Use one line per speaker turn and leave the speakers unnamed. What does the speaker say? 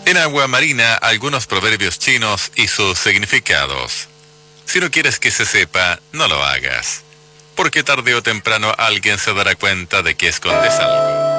En Agua Marina, algunos proverbios chinos y sus significados. Si no quieres que se sepa, no lo hagas, porque tarde o temprano alguien se dará cuenta de que escondes algo.